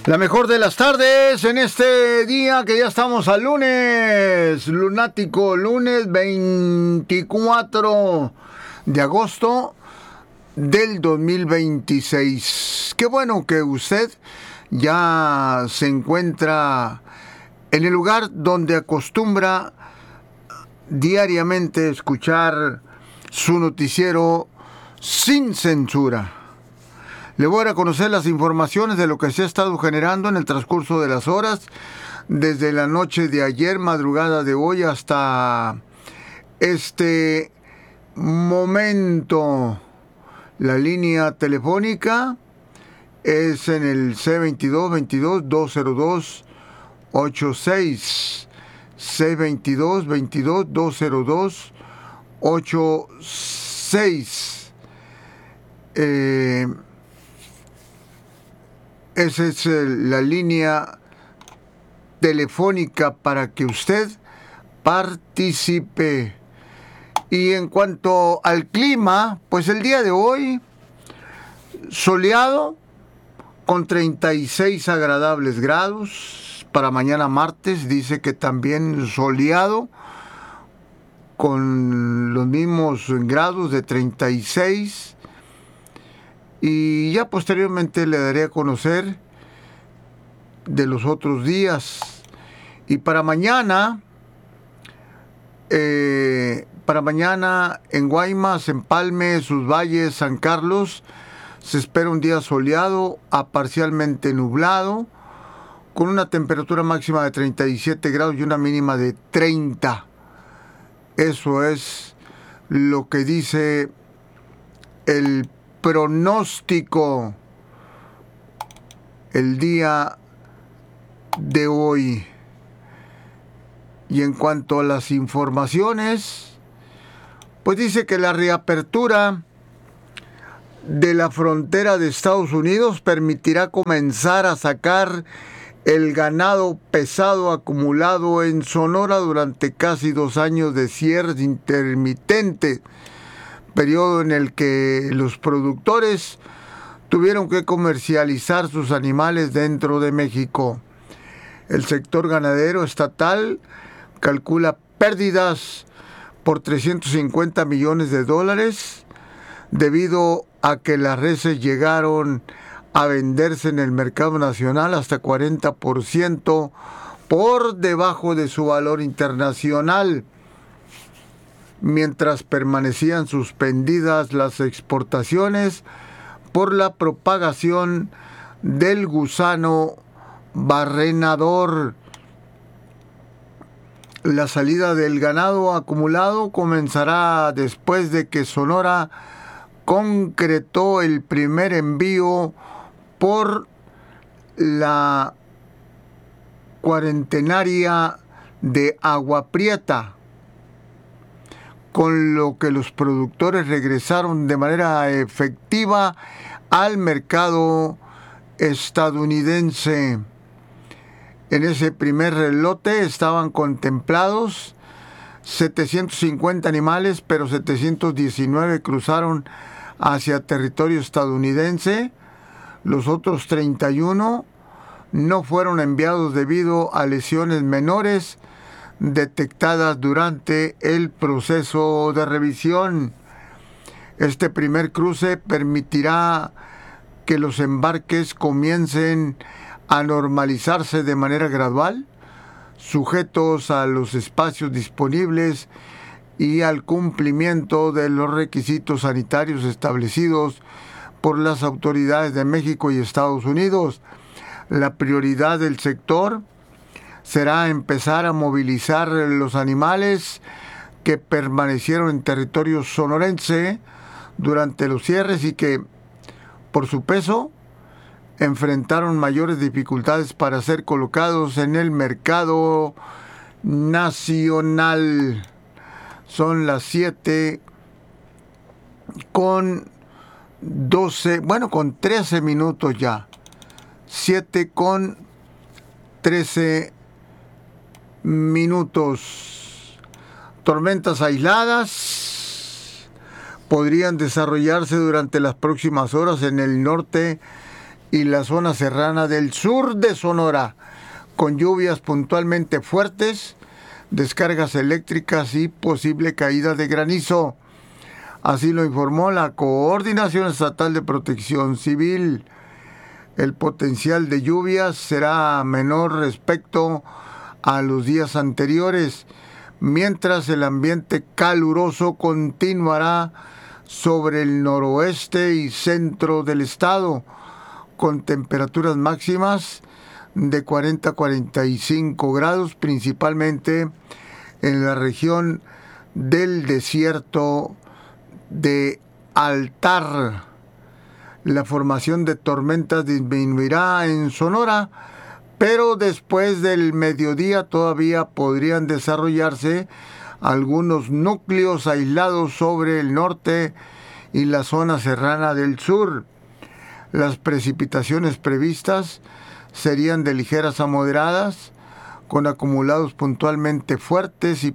La mejor de las tardes en este día que ya estamos al lunes, lunático, lunes 24 de agosto del 2026. Qué bueno que usted ya se encuentra en el lugar donde acostumbra diariamente escuchar su noticiero sin censura. Le voy a dar a conocer las informaciones de lo que se ha estado generando en el transcurso de las horas, desde la noche de ayer, madrugada de hoy, hasta este momento. La línea telefónica es en el C22-22-202-86. C22-22-202-86. Esa es la línea telefónica para que usted participe. Y en cuanto al clima, pues el día de hoy, soleado, con 36 agradables grados. Para mañana martes dice que también soleado, con los mismos grados de 36. Y ya posteriormente le daré a conocer de los otros días. Y para mañana en Guaymas, Empalme, Sus Valles, San Carlos, se espera un día soleado a parcialmente nublado, con una temperatura máxima de 37 grados y una mínima de 30. Eso es lo que dice el pronóstico el día de hoy. Y en cuanto a las informaciones, pues dice que la reapertura de la frontera de Estados Unidos permitirá comenzar a sacar el ganado pesado acumulado en Sonora durante casi 2 años de cierres intermitentes, periodo en el que los productores tuvieron que comercializar sus animales dentro de México. El sector ganadero estatal calcula pérdidas por $350 millones debido a que las reses llegaron a venderse en el mercado nacional hasta 40% por debajo de su valor internacional, mientras permanecían suspendidas las exportaciones por la propagación del gusano barrenador. La salida del ganado acumulado comenzará después de que Sonora concretó el primer envío por la cuarentenaria de Agua Prieta, con lo que los productores regresaron de manera efectiva al mercado estadounidense. En ese primer lote estaban contemplados 750 animales, pero 719 cruzaron hacia territorio estadounidense. Los otros 31 no fueron enviados debido a lesiones menores detectadas durante el proceso de revisión. Este primer cruce permitirá que los embarques comiencen a normalizarse de manera gradual, sujetos a los espacios disponibles y al cumplimiento de los requisitos sanitarios establecidos por las autoridades de México y Estados Unidos. La prioridad del sector será empezar a movilizar los animales que permanecieron en territorio sonorense durante los cierres y que, por su peso, enfrentaron mayores dificultades para ser colocados en el mercado nacional. Son las 7:13 minutos ya. 7:13 minutos. Tormentas aisladas podrían desarrollarse durante las próximas horas en el norte y la zona serrana del sur de Sonora, con lluvias puntualmente fuertes, descargas eléctricas y posible caída de granizo. Así lo informó la Coordinación Estatal de Protección Civil. El potencial de lluvias será menor respecto a los días anteriores, mientras el ambiente caluroso continuará sobre el noroeste y centro del estado, con temperaturas máximas de 40 a 45 grados, principalmente en la región del desierto de Altar. La formación de tormentas disminuirá en Sonora, pero después del mediodía todavía podrían desarrollarse algunos núcleos aislados sobre el norte y la zona serrana del sur. Las precipitaciones previstas serían de ligeras a moderadas, con acumulados puntualmente fuertes y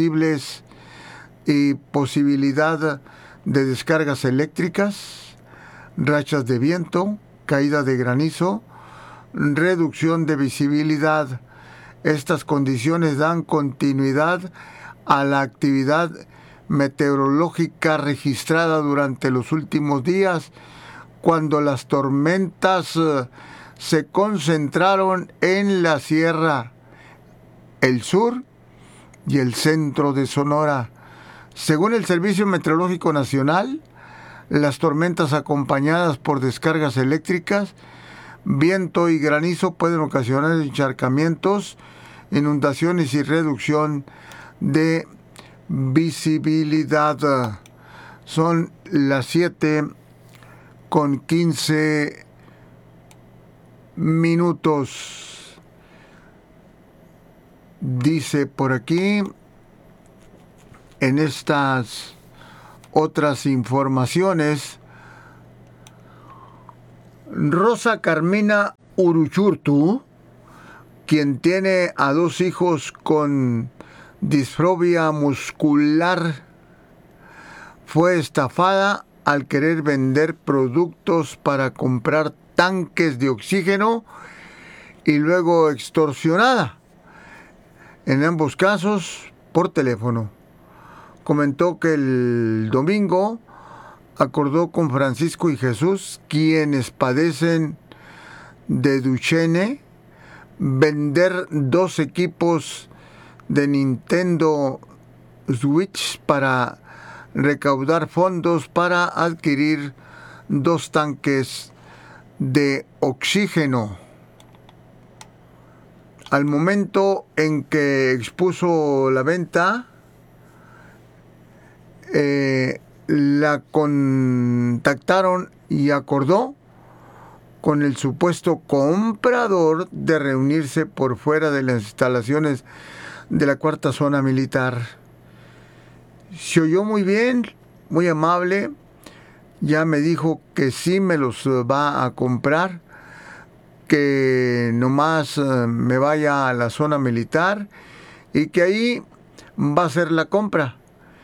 posibilidad de descargas eléctricas, rachas de viento, caída de granizo, reducción de visibilidad. Estas condiciones dan continuidad a la actividad meteorológica registrada durante los últimos días, cuando las tormentas se concentraron en la sierra, el sur y el centro de Sonora. Según el Servicio Meteorológico Nacional, las tormentas acompañadas por descargas eléctricas, viento y granizo pueden ocasionar encharcamientos, inundaciones y reducción de visibilidad. Son las 7:15. Dice por aquí, en estas otras informaciones, Rosa Carmina Uruchurtu, quien tiene a 2 hijos con disrofia muscular, fue estafada al querer vender productos para comprar tanques de oxígeno y luego extorsionada, en ambos casos por teléfono. Comentó que el domingo acordó con Francisco y Jesús, quienes padecen de Duchenne, vender 2 equipos de Nintendo Switch para recaudar fondos para adquirir 2 tanques de oxígeno. Al momento en que expuso la venta, la contactaron y acordó con el supuesto comprador de reunirse por fuera de las instalaciones de la 4ª Zona Militar. Se oyó muy bien, muy amable. Ya me dijo que sí me los va a comprar, que nomás me vaya a la zona militar y que ahí va a ser la compra.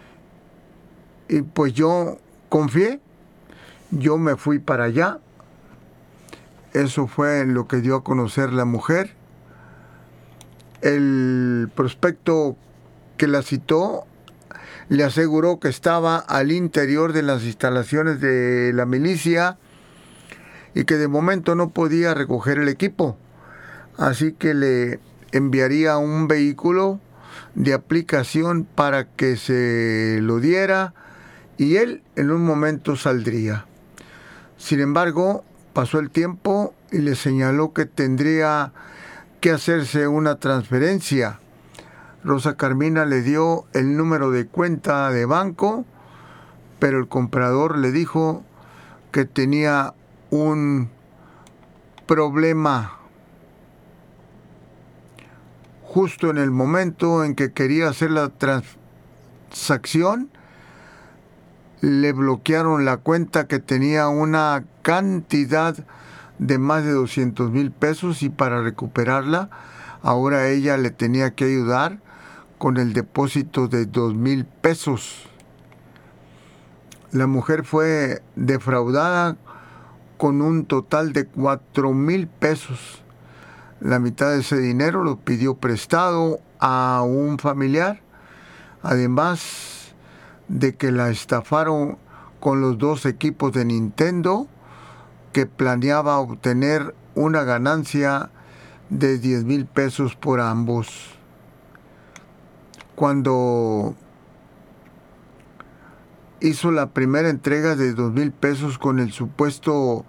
Y pues yo confié, yo me fui para allá. Eso fue lo que dio a conocer la mujer. El prospecto que la citó le aseguró que estaba al interior de las instalaciones de la milicia y que de momento no podía recoger el equipo, así que le enviaría un vehículo de aplicación para que se lo diera y él en un momento saldría. Sin embargo, pasó el tiempo y le señaló que tendría que hacerse una transferencia. Rosa Carmina le dio el número de cuenta de banco, pero el comprador le dijo que tenía un problema. Justo en el momento en que quería hacer la transacción, le bloquearon la cuenta, que tenía una cantidad de más de 200,000 pesos, y para recuperarla, ahora ella le tenía que ayudar con el depósito de 2,000 pesos. La mujer fue defraudada con un total de 4,000 pesos. La mitad de ese dinero lo pidió prestado a un familiar, además de que la estafaron con los 2 equipos de Nintendo, que planeaba obtener una ganancia de 10,000 pesos por ambos. Cuando hizo la primera entrega de 2,000 pesos con el supuesto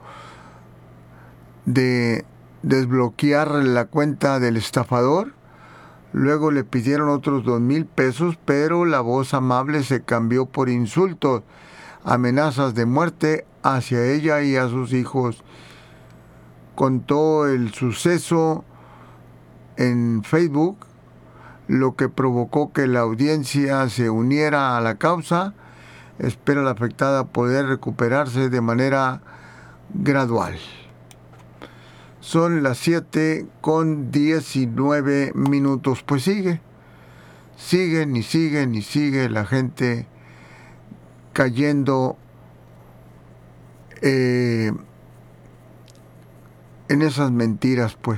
de desbloquear la cuenta del estafador, luego le pidieron otros 2,000 pesos, pero la voz amable se cambió por insultos, amenazas de muerte hacia ella y a sus hijos. Contó el suceso en Facebook, lo que provocó que la audiencia se uniera a la causa. Espera la afectada poder recuperarse de manera gradual. Son las 7:19. Pues sigue la gente cayendo en esas mentiras, pues.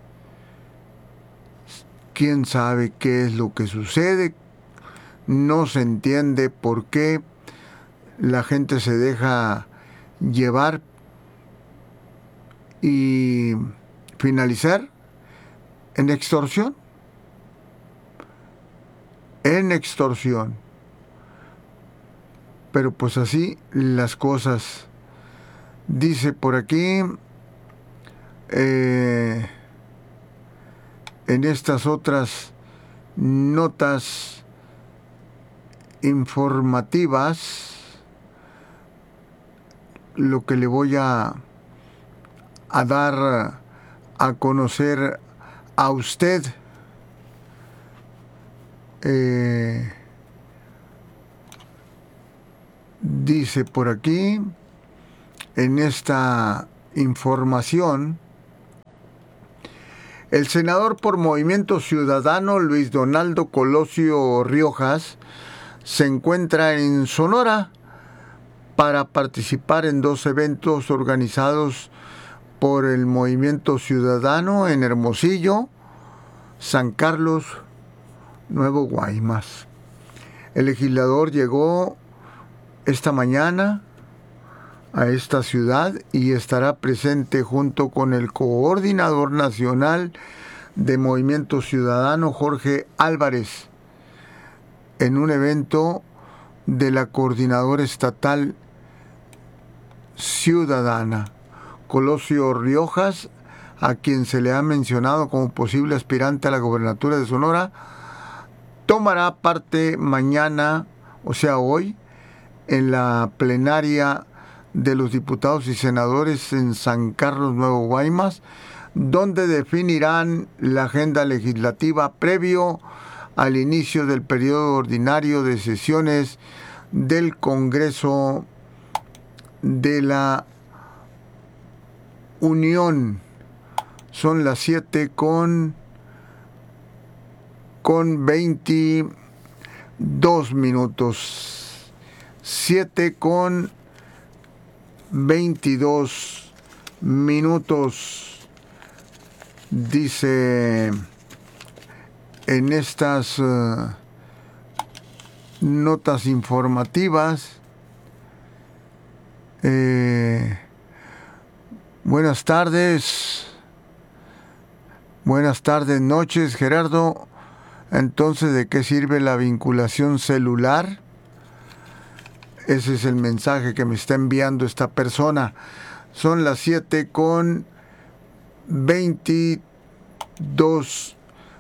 ¿Quién sabe qué es lo que sucede? No se entiende por qué la gente se deja llevar y finalizar en extorsión. Pero pues así las cosas. Dice por aquí, en estas otras notas informativas, lo que le voy a dar a conocer a usted, dice por aquí, en esta información, el senador por Movimiento Ciudadano, Luis Donaldo Colosio Riojas, se encuentra en Sonora para participar en 2 eventos organizados por el Movimiento Ciudadano en Hermosillo, San Carlos, Nuevo Guaymas. El legislador llegó esta mañana a esta ciudad y estará presente junto con el coordinador nacional de Movimiento Ciudadano, Jorge Álvarez, en un evento de la Coordinadora Estatal Ciudadana. Colosio Riojas, a quien se le ha mencionado como posible aspirante a la gobernatura de Sonora, tomará parte mañana, o sea hoy, en la plenaria de los diputados y senadores en San Carlos, Nuevo Guaymas, donde definirán la agenda legislativa previo al inicio del periodo ordinario de sesiones del Congreso de la Unión. Son las 7:22. 7:22. Dice en estas notas informativas, buenas tardes, noches, Gerardo. Entonces, ¿de qué sirve la vinculación celular? Ese es el mensaje que me está enviando esta persona. Son las 7:22.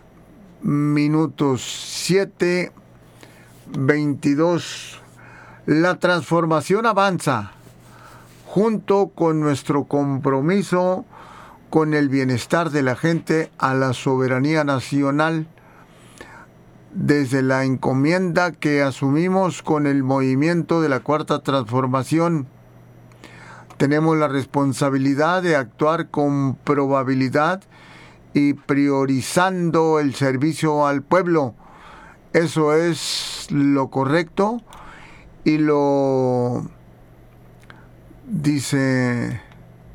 7:22. La transformación avanza junto con nuestro compromiso con el bienestar de la gente a la soberanía nacional. Desde la encomienda que asumimos con el movimiento de la Cuarta Transformación, tenemos la responsabilidad de actuar con probabilidad y priorizando el servicio al pueblo. Eso es lo correcto y lo dice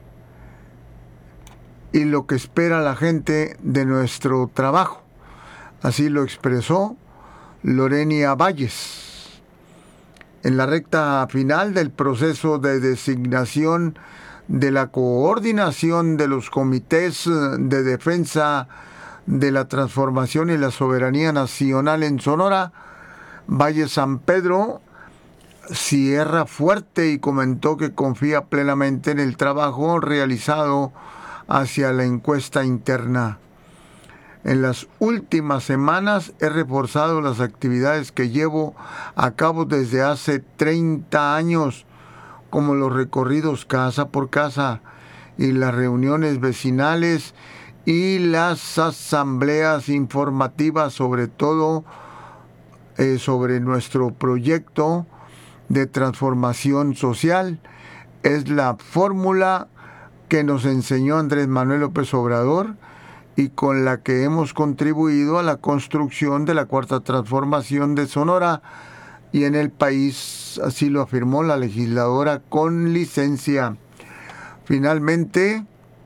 y lo que espera la gente de nuestro trabajo. Así lo expresó Lorenia Valles. En la recta final del proceso de designación de la coordinación de los comités de defensa de la transformación y la soberanía nacional en Sonora, Valle San Pedro cierra fuerte y comentó que confía plenamente en el trabajo realizado hacia la encuesta interna. En las últimas semanas he reforzado las actividades que llevo a cabo desde hace 30 años, como los recorridos casa por casa y las reuniones vecinales y las asambleas informativas, sobre todo sobre nuestro proyecto de transformación social. Es la fórmula que nos enseñó Andrés Manuel López Obrador y con la que hemos contribuido a la construcción de la Cuarta Transformación de Sonora y en el país, así lo afirmó la legisladora con licencia. Finalmente,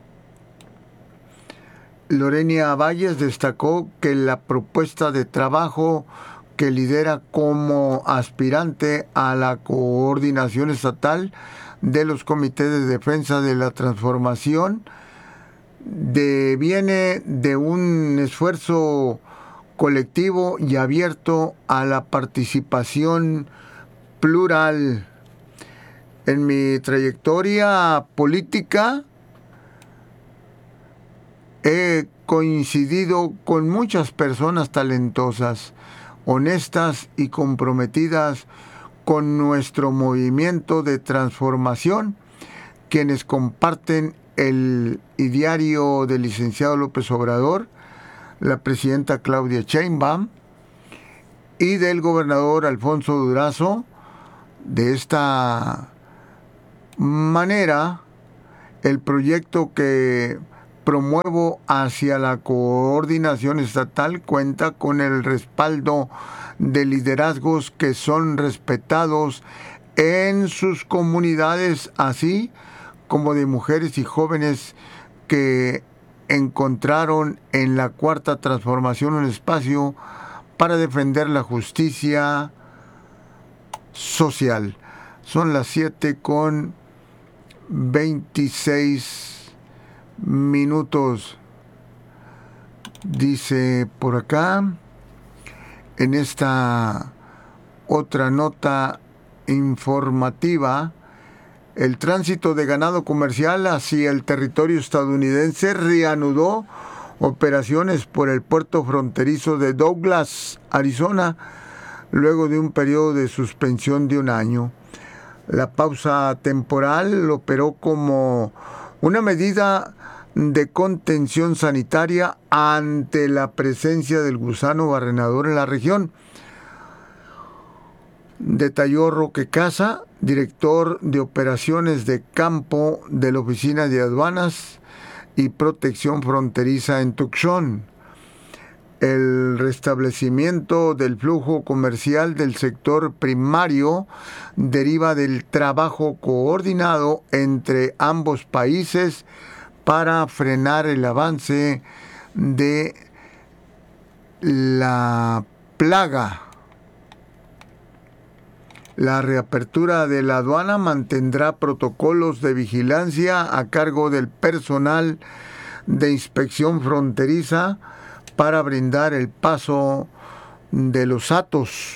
Lorenia Valles destacó que la propuesta de trabajo que lidera como aspirante a la coordinación estatal de los comités de defensa de la transformación viene de un esfuerzo colectivo y abierto a la participación plural. En mi trayectoria política he coincidido con muchas personas talentosas, honestas y comprometidas con nuestro movimiento de transformación, quienes comparten el ideario del licenciado López Obrador, la presidenta Claudia Sheinbaum y del gobernador Alfonso Durazo. De esta manera, el proyecto que promuevo hacia la coordinación estatal cuenta con el respaldo de liderazgos que son respetados en sus comunidades, así como de mujeres y jóvenes que encontraron en la Cuarta Transformación un espacio para defender la justicia social. Son las 7:26. Dice por acá, en esta otra nota informativa, el tránsito de ganado comercial hacia el territorio estadounidense reanudó operaciones por el puerto fronterizo de Douglas, Arizona, luego de un periodo de suspensión de un año. La pausa temporal operó como una medida de contención sanitaria ante la presencia del gusano barrenador en la región, detalló Roque Casa, director de operaciones de campo de la Oficina de Aduanas y Protección Fronteriza en Tucson. El restablecimiento del flujo comercial del sector primario deriva del trabajo coordinado entre ambos países para frenar el avance de la plaga. La reapertura de la aduana mantendrá protocolos de vigilancia a cargo del personal de inspección fronteriza para brindar el paso de los atos.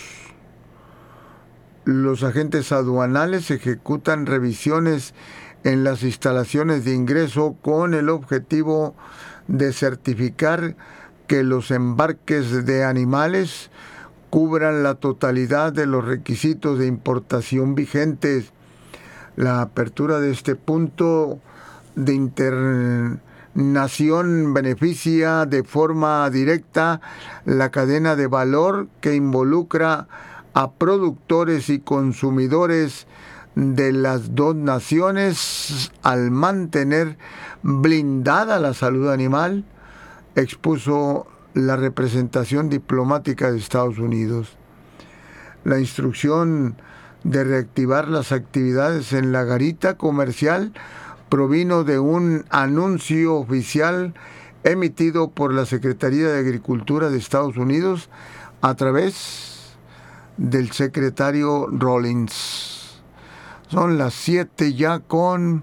Los agentes aduanales ejecutan revisiones en las instalaciones de ingreso con el objetivo de certificar que los embarques de animales cubran la totalidad de los requisitos de importación vigentes. La apertura de este punto de internación beneficia de forma directa la cadena de valor que involucra a productores y consumidores de las dos naciones al mantener blindada la salud animal, expuso la representación diplomática de Estados Unidos. La instrucción de reactivar las actividades en la garita comercial provino de un anuncio oficial emitido por la Secretaría de Agricultura de Estados Unidos a través del secretario Rawlings. Son las 7 ya con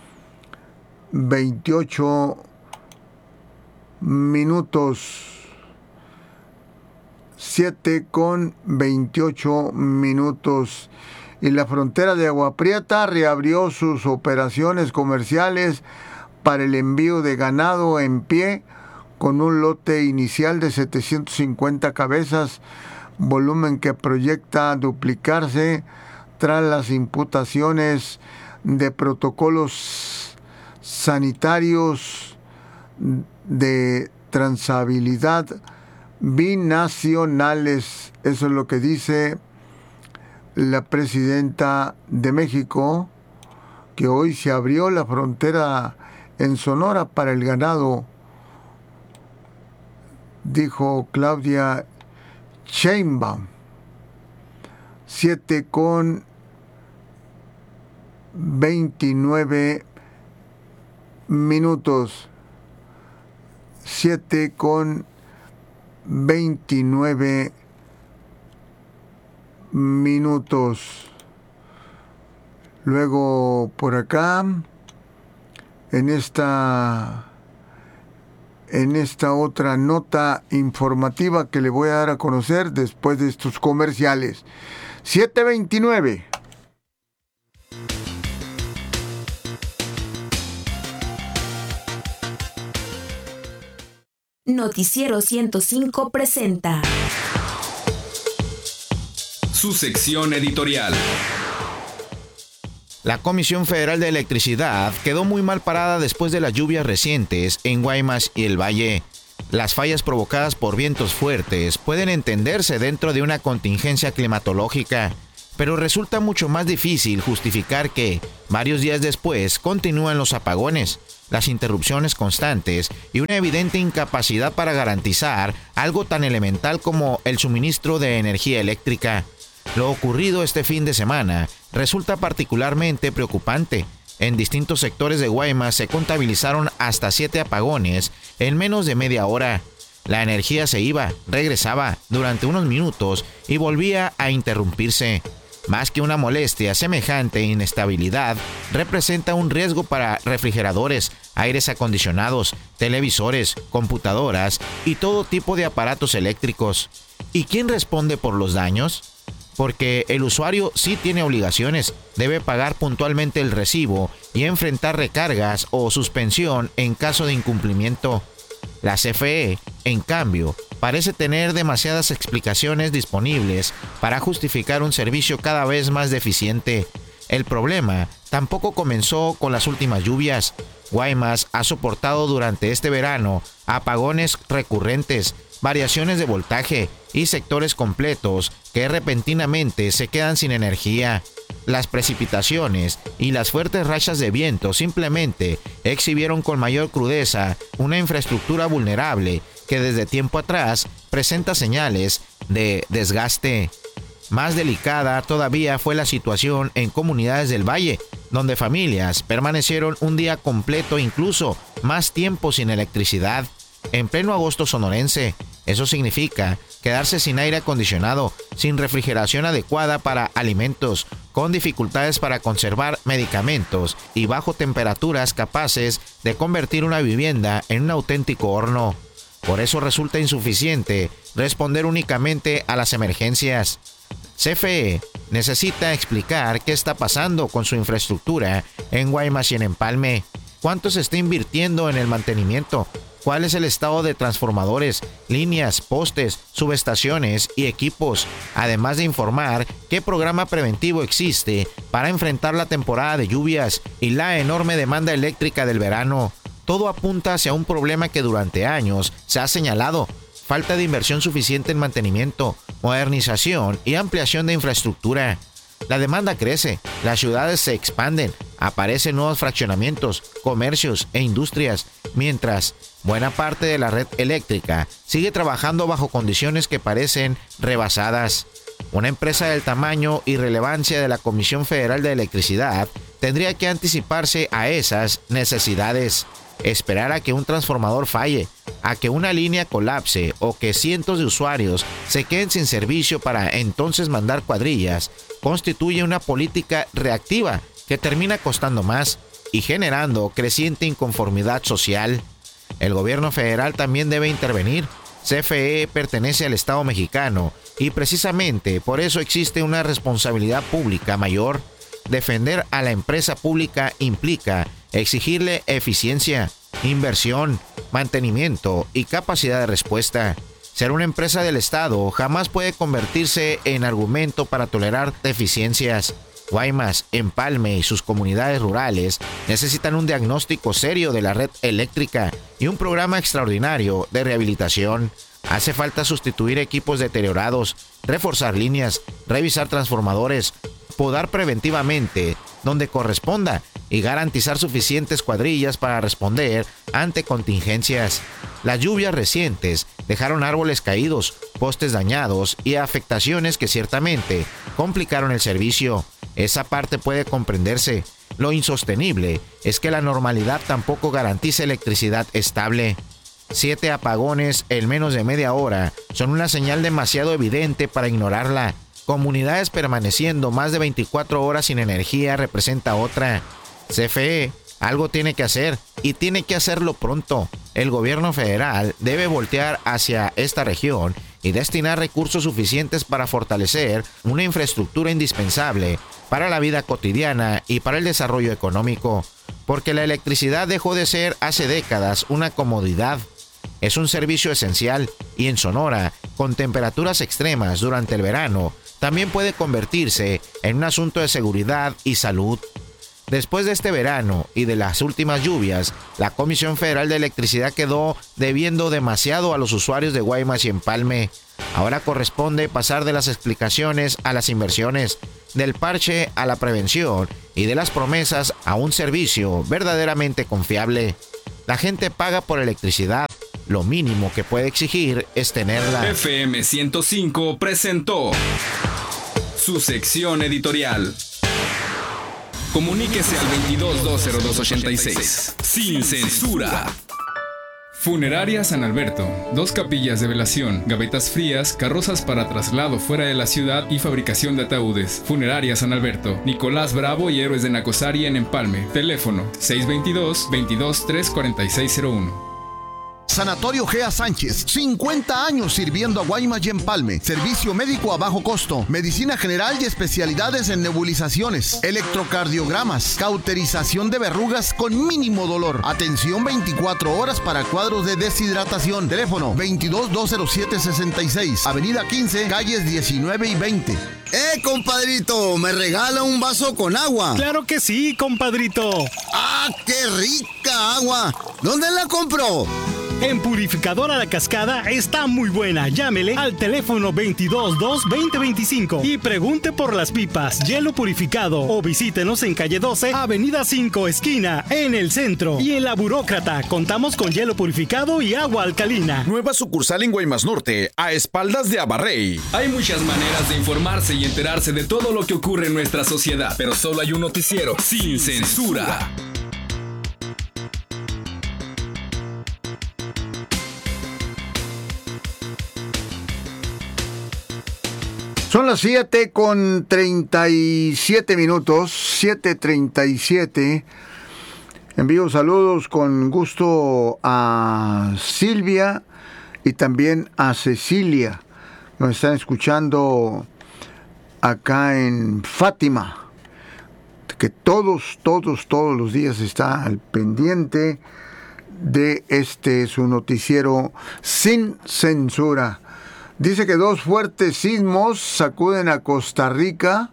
28 minutos. 7 con 28 minutos. Y la frontera de Agua Prieta reabrió sus operaciones comerciales para el envío de ganado en pie con un lote inicial de 750 cabezas, volumen que proyecta duplicarse tras las imputaciones de protocolos sanitarios de trazabilidad binacionales. Eso es lo que dice la presidenta de México, que hoy se abrió la frontera en Sonora para el ganado, dijo Claudia Sheinbaum. 7 con 29 minutos. 7 con 29 minutos. Luego por acá, en esta otra nota informativa que le voy a dar a conocer después de estos comerciales. 7:29. Noticiero 105 presenta su sección editorial. La Comisión Federal de Electricidad quedó muy mal parada después de las lluvias recientes en Guaymas y el Valle. Las fallas provocadas por vientos fuertes pueden entenderse dentro de una contingencia climatológica, pero resulta mucho más difícil justificar que, varios días después, continúan los apagones, las interrupciones constantes y una evidente incapacidad para garantizar algo tan elemental como el suministro de energía eléctrica. Lo ocurrido este fin de semana resulta particularmente preocupante. En distintos sectores de Guaymas se contabilizaron hasta 7 apagones en menos de media hora. La energía se iba, regresaba durante unos minutos y volvía a interrumpirse. Más que una molestia, semejante inestabilidad representa un riesgo para refrigeradores, aires acondicionados, televisores, computadoras y todo tipo de aparatos eléctricos. ¿Y quién responde por los daños? Porque el usuario sí tiene obligaciones, debe pagar puntualmente el recibo y enfrentar recargas o suspensión en caso de incumplimiento. La CFE, en cambio, parece tener demasiadas explicaciones disponibles para justificar un servicio cada vez más deficiente. El problema tampoco comenzó con las últimas lluvias. Guaymas ha soportado durante este verano apagones recurrentes, variaciones de voltaje y sectores completos que repentinamente se quedan sin energía. Las precipitaciones y las fuertes rachas de viento simplemente exhibieron con mayor crudeza una infraestructura vulnerable que desde tiempo atrás presenta señales de desgaste. Más delicada todavía fue la situación en comunidades del Valle, donde familias permanecieron un día completo, incluso más tiempo sin electricidad. En pleno agosto sonorense, eso significa quedarse sin aire acondicionado, sin refrigeración adecuada para alimentos, con dificultades para conservar medicamentos y bajo temperaturas capaces de convertir una vivienda en un auténtico horno. Por eso resulta insuficiente responder únicamente a las emergencias. CFE necesita explicar qué está pasando con su infraestructura en Guaymas y en Empalme. ¿Cuánto se está invirtiendo en el mantenimiento? ¿Cuál es el estado de transformadores, líneas, postes, subestaciones y equipos? Además de informar qué programa preventivo existe para enfrentar la temporada de lluvias y la enorme demanda eléctrica del verano. Todo apunta hacia un problema que durante años se ha señalado: falta de inversión suficiente en mantenimiento, modernización y ampliación de infraestructura. La demanda crece, las ciudades se expanden, aparecen nuevos fraccionamientos, comercios e industrias, mientras buena parte de la red eléctrica sigue trabajando bajo condiciones que parecen rebasadas. Una empresa del tamaño y relevancia de la Comisión Federal de Electricidad tendría que anticiparse a esas necesidades. Esperar a que un transformador falle, a que una línea colapse o que cientos de usuarios se queden sin servicio para entonces mandar cuadrillas, constituye una política reactiva que termina costando más y generando creciente inconformidad social. El gobierno federal también debe intervenir. CFE pertenece al Estado mexicano y precisamente por eso existe una responsabilidad pública mayor. Defender a la empresa pública implica exigirle eficiencia, inversión, mantenimiento y capacidad de respuesta. Ser una empresa del Estado jamás puede convertirse en argumento para tolerar deficiencias. Guaymas, Empalme y sus comunidades rurales necesitan un diagnóstico serio de la red eléctrica y un programa extraordinario de rehabilitación. Hace falta sustituir equipos deteriorados, reforzar líneas, revisar transformadores, podar preventivamente donde corresponda y garantizar suficientes cuadrillas para responder ante contingencias. Las lluvias recientes dejaron árboles caídos, postes dañados y afectaciones que ciertamente complicaron el servicio. Esa parte puede comprenderse. Lo insostenible es que la normalidad tampoco garantiza electricidad estable. 7 apagones en menos de media hora son una señal demasiado evidente para ignorarla. Comunidades permaneciendo más de 24 horas sin energía representa otra. CFE algo tiene que hacer y tiene que hacerlo pronto. El gobierno federal debe voltear hacia esta región y destinar recursos suficientes para fortalecer una infraestructura indispensable para la vida cotidiana y para el desarrollo económico, porque la electricidad dejó de ser hace décadas una comodidad. Es un servicio esencial y en Sonora, con temperaturas extremas durante el verano, también puede convertirse en un asunto de seguridad y salud. Después de este verano y de las últimas lluvias, la Comisión Federal de Electricidad quedó debiendo demasiado a los usuarios de Guaymas y Empalme. Ahora corresponde pasar de las explicaciones a las inversiones, del parche a la prevención y de las promesas a un servicio verdaderamente confiable. La gente paga por electricidad. Lo mínimo que puede exigir es tenerla. FM 105 presentó su sección editorial. Comuníquese al 22-202-86. Sin censura. Funeraria San Alberto. 2 capillas de velación, gavetas frías, carrozas para traslado fuera de la ciudad y fabricación de ataúdes. Funeraria San Alberto. Nicolás Bravo y Héroes de Nacosari en Empalme. Teléfono 622-234601. Sanatorio Gea Sánchez, 50 años sirviendo a Guaymas y Empalme. Servicio médico a bajo costo, medicina general y especialidades en nebulizaciones, electrocardiogramas, cauterización de verrugas con mínimo dolor. Atención 24 horas para cuadros de deshidratación. Teléfono 22-207-66, Avenida 15, calles 19 y 20. Compadrito, ¿me regala un vaso con agua? ¡Claro que sí, compadrito! ¡Ah, qué rica agua! ¿Dónde la compró? En Purificadora La Cascada está muy buena. Llámele al teléfono 222-2025 y pregunte por las pipas, hielo purificado, o visítenos en calle 12, avenida 5, esquina, en el centro. Y en La Burócrata contamos con hielo purificado y agua alcalina. Nueva sucursal en Guaymas Norte, a espaldas de Abarrey. Hay muchas maneras de informarse y enterarse de todo lo que ocurre en nuestra sociedad, pero solo hay un noticiero sin censura. Son las 7:37 minutos, 7:37. Envío saludos con gusto a Silvia y también a Cecilia. Nos están escuchando acá en Fátima, que todos los días está al pendiente de su noticiero sin censura. Dice que 2 fuertes sismos sacuden a Costa Rica,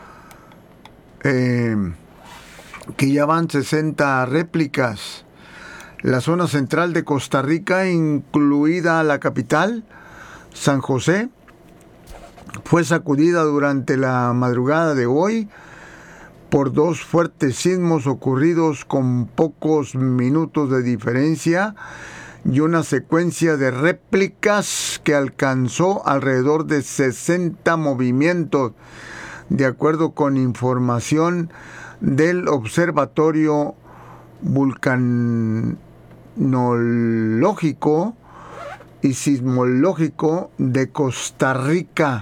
que ya van 60 réplicas. La zona central de Costa Rica, incluida la capital, San José, fue sacudida durante la madrugada de hoy por 2 fuertes sismos ocurridos con pocos minutos de diferencia y una secuencia de réplicas que alcanzó alrededor de 60 movimientos, de acuerdo con información del Observatorio Vulcanológico y Sismológico de Costa Rica.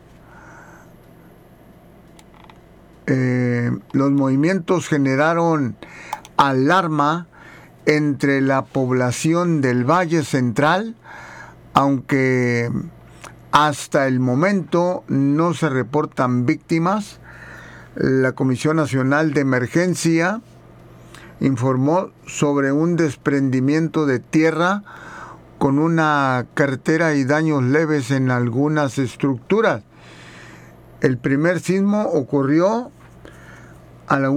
Los movimientos generaron alarma entre la población del Valle Central, aunque hasta el momento no se reportan víctimas. La Comisión Nacional de Emergencia informó sobre un desprendimiento de tierra con una carretera y daños leves en algunas estructuras. El primer sismo ocurrió a la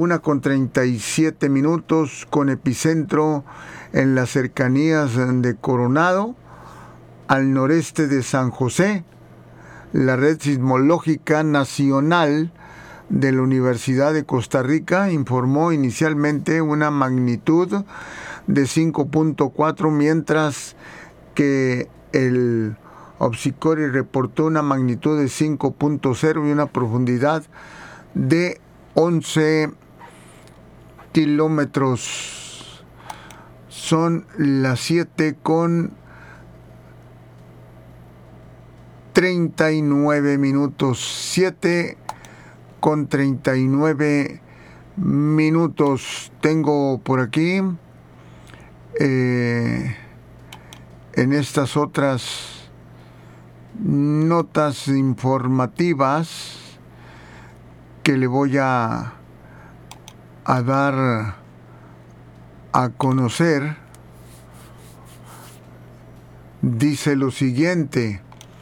1:37 con epicentro en las cercanías de Coronado, al noreste de San José. La Red Sismológica Nacional de la Universidad de Costa Rica informó inicialmente una magnitud de 5.4, mientras que el Opsicori reportó una magnitud de 5.0 y una profundidad de 11 kilómetros. Son las 7:39. 7:39. Tengo por aquí en estas otras notas informativas que le voy a dar a conocer. Dice lo siguiente: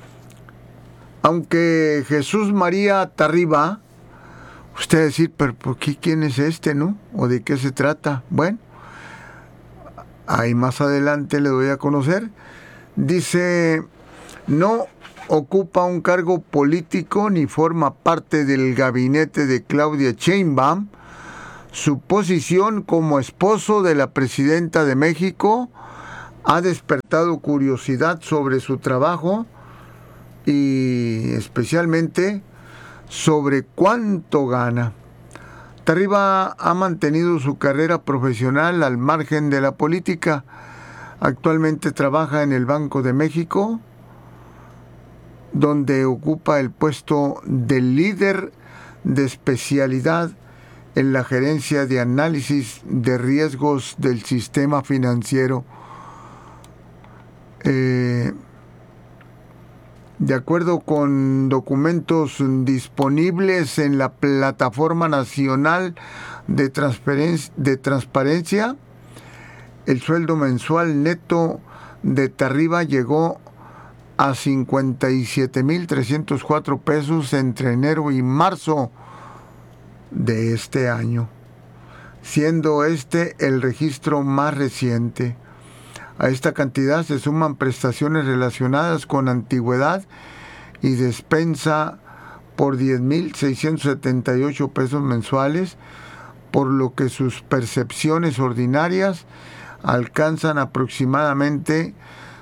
aunque Jesús María Tarriba, usted decir, pero ¿por qué quién es este, no? ¿O de qué se trata? Bueno, ahí más adelante le doy a conocer. Dice, no ocupa un cargo político ni forma parte del gabinete de Claudia Sheinbaum. Su posición como esposo de la presidenta de México ha despertado curiosidad sobre su trabajo y especialmente sobre cuánto gana. Tarriba ha mantenido su carrera profesional al margen de la política. Actualmente trabaja en el Banco de México, donde ocupa el puesto de líder de especialidad en la gerencia de análisis de riesgos del sistema financiero. De acuerdo con documentos disponibles en la Plataforma Nacional de Transparencia, el sueldo mensual neto de Tarriba llegó a 57,304 pesos entre enero y marzo de este año, siendo este el registro más reciente. A esta cantidad se suman prestaciones relacionadas con antigüedad y despensa por 10,678 pesos mensuales, por lo que sus percepciones ordinarias alcanzan aproximadamente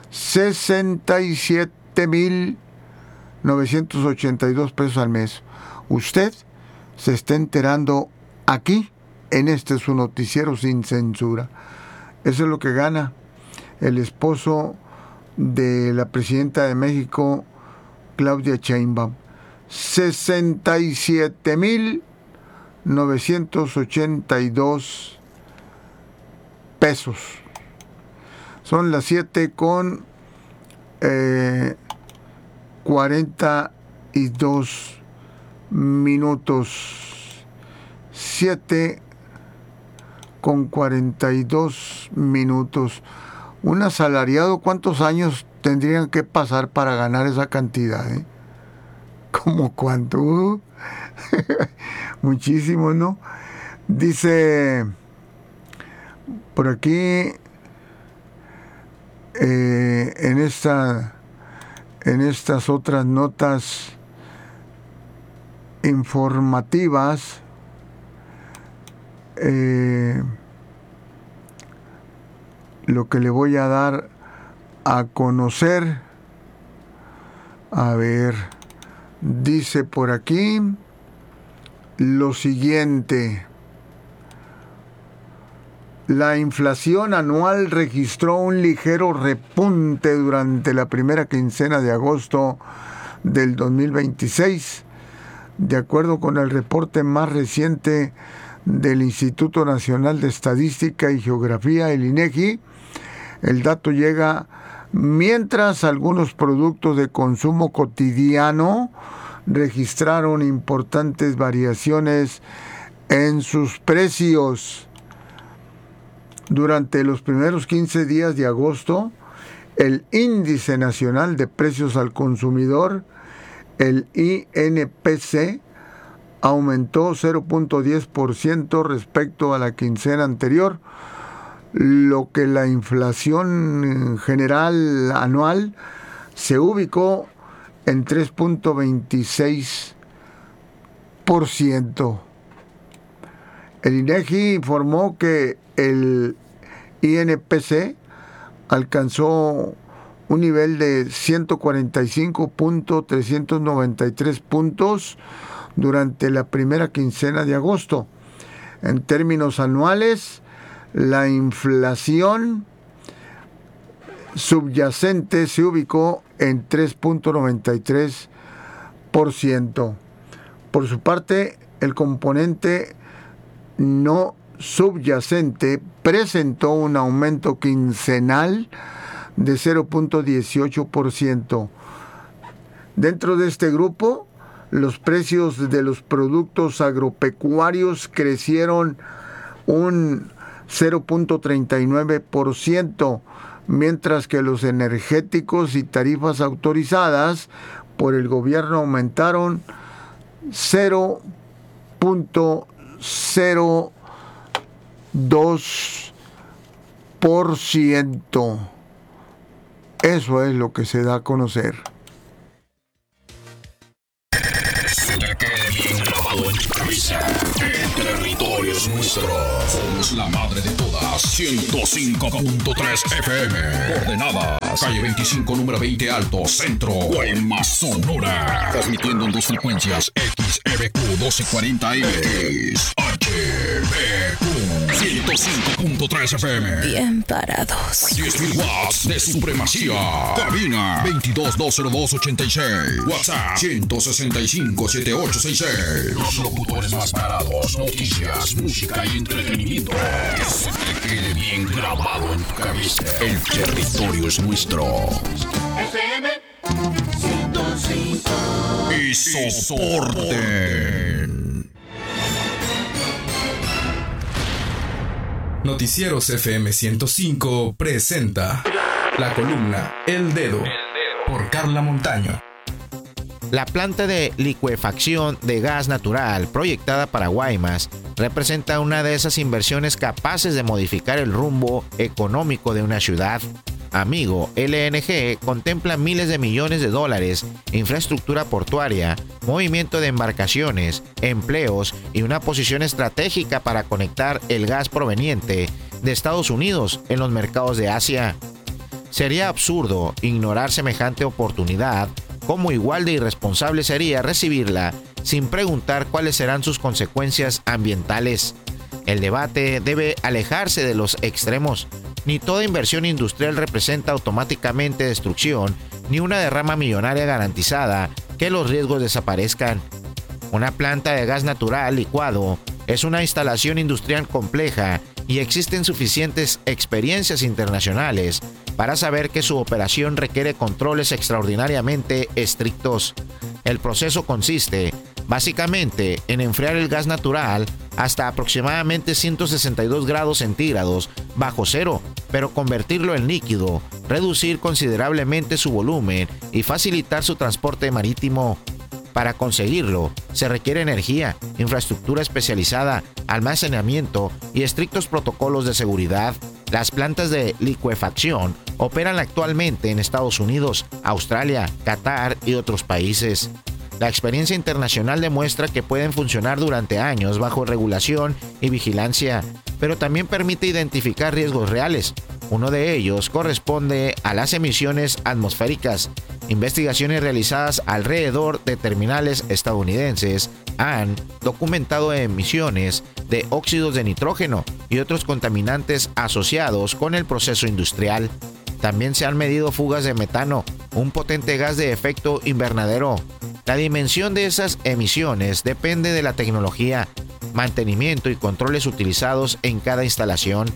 67,982 pesos al mes. Usted se está enterando aquí, en este su noticiero sin censura. Eso es lo que gana el esposo de la presidenta de México, Claudia Sheinbaum. 67,982 pesos. Son las 7:42. 7:42. Un asalariado, ¿cuántos años tendrían que pasar para ganar esa cantidad? ¿Cómo cuánto? Muchísimo, ¿no? Dice por aquí en estas otras notas informativas, lo que le voy a dar a conocer, a ver, dice por aquí lo siguiente. La inflación anual registró un ligero repunte durante la primera quincena de agosto del 2026. De acuerdo con el reporte más reciente del Instituto Nacional de Estadística y Geografía, el INEGI, el dato llega mientras algunos productos de consumo cotidiano registraron importantes variaciones en sus precios. Durante los primeros 15 días de agosto, el Índice Nacional de Precios al Consumidor, el INPC, aumentó 0.10% respecto a la quincena anterior, lo que la inflación general anual se ubicó en 3.26%. El INEGI informó que el INPC alcanzó un nivel de 145.393 puntos durante la primera quincena de agosto. En términos anuales, la inflación subyacente se ubicó en 3.93%. Por su parte, el componente no subyacente presentó un aumento quincenal de 0.18%. Dentro de este grupo, los precios de los productos agropecuarios crecieron un 0.39%, mientras que los energéticos y tarifas autorizadas por el gobierno aumentaron 0.02%. Eso es lo que se da a conocer. El territorio es nuestro. Somos la madre de todas. 105.3 FM. Coordenadas. Calle 25, número 20 Alto, Centro. Guaymas, Sonora. Transmitiendo en dos frecuencias. XEBQ 1240M. XHBQ 105.3 FM. Bien parados. 10.000 watts de supremacía. Cabina 22-202-86. WhatsApp 165-7866. Los locutores más parados. Noticias, música y entretenimiento. Que se te quede bien grabado en tu cabeza. El territorio es nuestro. FM 105. Y soporten. Noticieros FM 105 presenta la columna El Dedo por Carla Montaño. La planta de licuefacción de gas natural proyectada para Guaymas representa una de esas inversiones capaces de modificar el rumbo económico de una ciudad. Amigo LNG contempla miles de millones de dólares, infraestructura portuaria, movimiento de embarcaciones, empleos y una posición estratégica para conectar el gas proveniente de Estados Unidos en los mercados de Asia. Sería absurdo ignorar semejante oportunidad, como igual de irresponsable sería recibirla sin preguntar cuáles serán sus consecuencias ambientales. El debate debe alejarse de los extremos. Ni toda inversión industrial representa automáticamente destrucción, ni una derrama millonaria garantizada que los riesgos desaparezcan. Una planta de gas natural licuado es una instalación industrial compleja y existen suficientes experiencias internacionales para saber que su operación requiere controles extraordinariamente estrictos. El proceso consiste, básicamente, en enfriar el gas natural hasta aproximadamente 162 grados centígrados bajo cero, pero convertirlo en líquido, reducir considerablemente su volumen y facilitar su transporte marítimo. Para conseguirlo, se requiere energía, infraestructura especializada, almacenamiento y estrictos protocolos de seguridad. Las plantas de licuefacción operan actualmente en Estados Unidos, Australia, Qatar y otros países. La experiencia internacional demuestra que pueden funcionar durante años bajo regulación y vigilancia, pero también permite identificar riesgos reales. Uno de ellos corresponde a las emisiones atmosféricas. Investigaciones realizadas alrededor de terminales estadounidenses han documentado emisiones de óxidos de nitrógeno y otros contaminantes asociados con el proceso industrial. También se han medido fugas de metano, un potente gas de efecto invernadero. La dimensión de esas emisiones depende de la tecnología, mantenimiento y controles utilizados en cada instalación.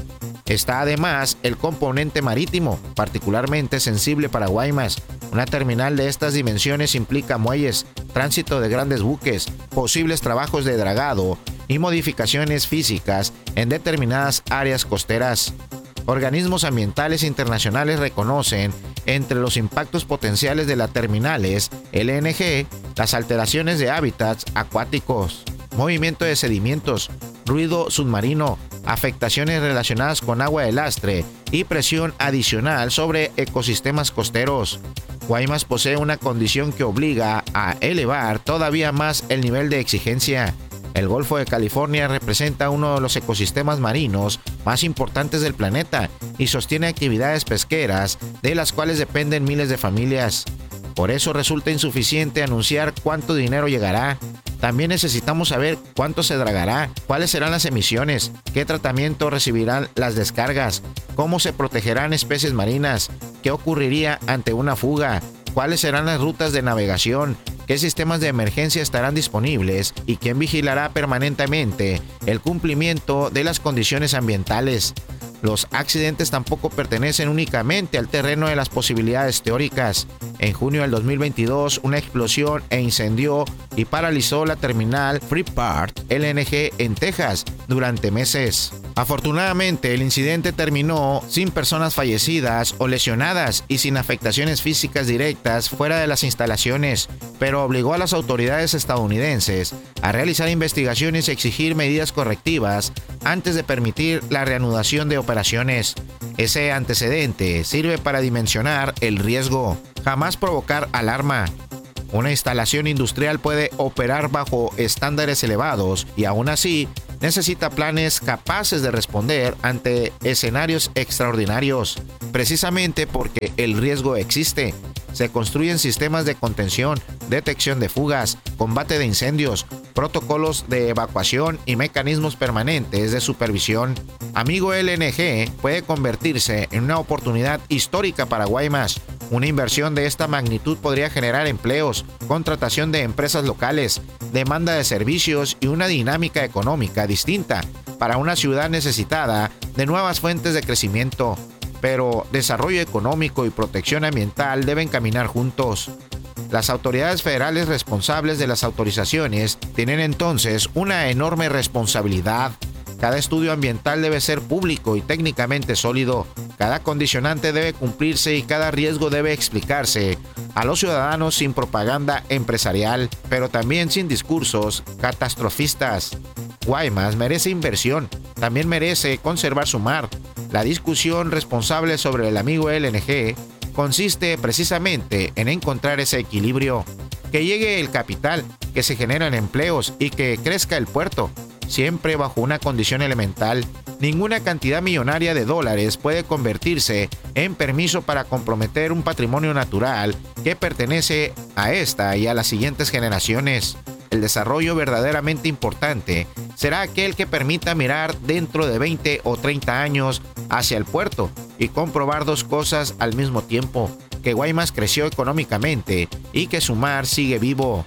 Está además el componente marítimo, particularmente sensible para Guaymas. Una terminal de estas dimensiones implica muelles, tránsito de grandes buques, posibles trabajos de dragado y modificaciones físicas en determinadas áreas costeras. Organismos ambientales internacionales reconocen entre los impactos potenciales de las terminales LNG las alteraciones de hábitats acuáticos, movimiento de sedimentos, ruido submarino, afectaciones relacionadas con agua de lastre y presión adicional sobre ecosistemas costeros. Guaymas posee una condición que obliga a elevar todavía más el nivel de exigencia. El Golfo de California representa uno de los ecosistemas marinos más importantes del planeta y sostiene actividades pesqueras de las cuales dependen miles de familias. Por eso resulta insuficiente anunciar cuánto dinero llegará. También necesitamos saber cuánto se dragará, cuáles serán las emisiones, qué tratamiento recibirán las descargas, cómo se protegerán especies marinas, qué ocurriría ante una fuga, cuáles serán las rutas de navegación, qué sistemas de emergencia estarán disponibles y quién vigilará permanentemente el cumplimiento de las condiciones ambientales. Los accidentes tampoco pertenecen únicamente al terreno de las posibilidades teóricas. En junio del 2022, una explosión incendió y paralizó la terminal Freeport LNG en Texas durante meses. Afortunadamente, el incidente terminó sin personas fallecidas o lesionadas y sin afectaciones físicas directas fuera de las instalaciones, pero obligó a las autoridades estadounidenses a realizar investigaciones y exigir medidas correctivas antes de permitir la reanudación de operaciones. Ese antecedente sirve para dimensionar el riesgo. Jamás provocar alarma. Una instalación industrial puede operar bajo estándares elevados y aún así necesita planes capaces de responder ante escenarios extraordinarios. Precisamente porque el riesgo existe, se construyen sistemas de contención, detección de fugas, combate de incendios, protocolos de evacuación y mecanismos permanentes de supervisión. Amigo LNG puede convertirse en una oportunidad histórica para Guaymas. Una inversión de esta magnitud podría generar empleos, contratación de empresas locales, demanda de servicios y una dinámica económica distinta para una ciudad necesitada de nuevas fuentes de crecimiento. Pero desarrollo económico y protección ambiental deben caminar juntos. Las autoridades federales responsables de las autorizaciones tienen entonces una enorme responsabilidad. Cada estudio ambiental debe ser público y técnicamente sólido. Cada condicionante debe cumplirse y cada riesgo debe explicarse a los ciudadanos sin propaganda empresarial, pero también sin discursos catastrofistas. Guaymas merece inversión, también merece conservar su mar. La discusión responsable sobre el amigo LNG consiste precisamente en encontrar ese equilibrio. Que llegue el capital, que se generen empleos y que crezca el puerto, siempre bajo una condición elemental. Ninguna cantidad millonaria de dólares puede convertirse en permiso para comprometer un patrimonio natural que pertenece a esta y a las siguientes generaciones. El desarrollo verdaderamente importante será aquel que permita mirar dentro de 20 o 30 años hacia el puerto y comprobar dos cosas al mismo tiempo: que Guaymas creció económicamente y que su mar sigue vivo.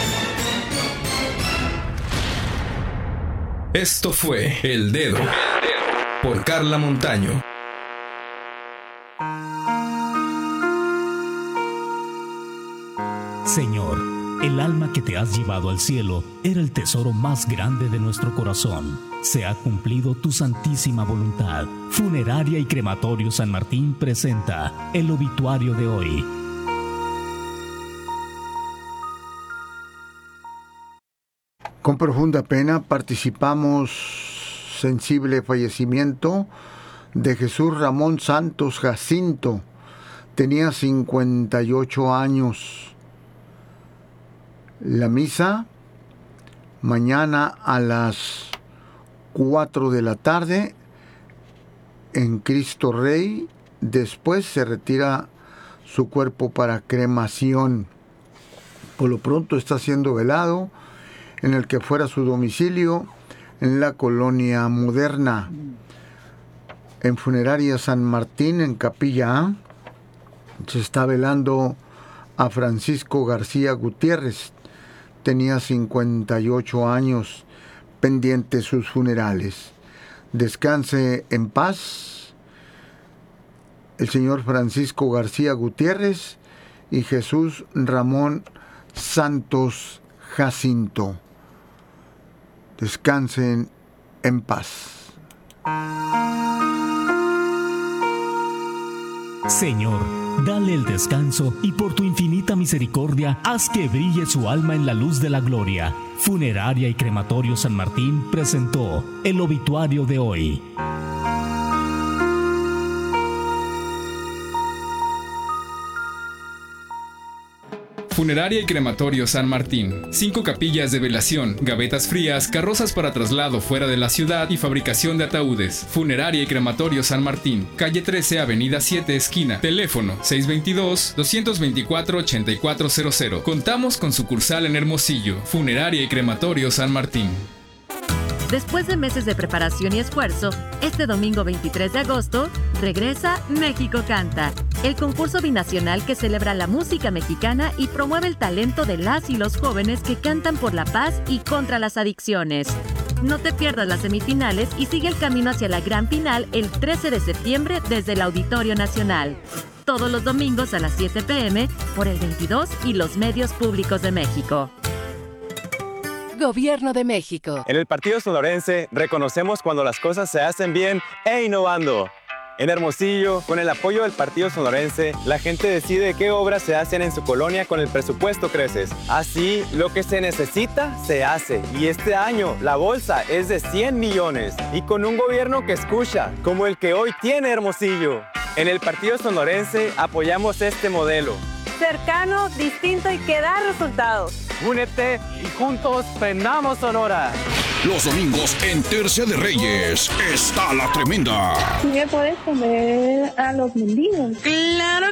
Esto fue El Dedo por Carla Montaño. Señor, el alma que te has llevado al cielo era el tesoro más grande de nuestro corazón. Se ha cumplido tu santísima voluntad. Funeraria y Crematorio San Martín presenta el obituario de hoy. Con profunda pena participamos sensible fallecimiento de Jesús Ramón Santos Jacinto. Tenía 58 años. La misa mañana a las 4 de la tarde en Cristo Rey. Después se retira su cuerpo para cremación. Por lo pronto está siendo velado en el que fuera su domicilio en la Colonia Moderna. En Funeraria San Martín, en Capilla A, se está velando a Francisco García Gutiérrez. Tenía 58 años, pendientes sus funerales. Descanse en paz el señor Francisco García Gutiérrez y Jesús Ramón Santos Jacinto. Descansen en paz. Señor, dale el descanso y por tu infinita misericordia, haz que brille su alma en la luz de la gloria. Funeraria y Crematorio San Martín presentó el obituario de hoy. Funeraria y Crematorio San Martín. 5 capillas de velación, gavetas frías, carrozas para traslado fuera de la ciudad y fabricación de ataúdes. Funeraria y Crematorio San Martín. Calle 13, Avenida 7, esquina. Teléfono 622-224-8400. Contamos con sucursal en Hermosillo. Funeraria y Crematorio San Martín. Después de meses de preparación y esfuerzo, este domingo 23 de agosto, regresa México Canta, el concurso binacional que celebra la música mexicana y promueve el talento de las y los jóvenes que cantan por la paz y contra las adicciones. No te pierdas las semifinales y sigue el camino hacia la gran final el 13 de septiembre desde el Auditorio Nacional. Todos los domingos a las 7 p.m. por el 22 y los medios públicos de México. Gobierno de México. En el Partido Sonorense reconocemos cuando las cosas se hacen bien e innovando. En Hermosillo, con el apoyo del Partido Sonorense, la gente decide qué obras se hacen en su colonia con el presupuesto Creces. Así, lo que se necesita, se hace. Y este año, la bolsa es de 100 millones. Y con un gobierno que escucha, como el que hoy tiene Hermosillo. En el Partido Sonorense apoyamos este modelo. Cercano, distinto y que da resultados. Únete y juntos prendamos Sonora. Los domingos en Tercia de Reyes está la tremenda. ¿Me puedes comer a los mendigos? ¡Claro